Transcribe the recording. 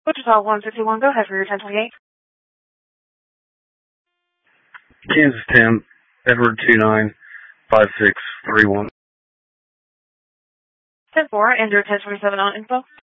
Wichita 161, go ahead for your 1028. Kansas 10, Edward 295631. 10-4, and your 1027 on info.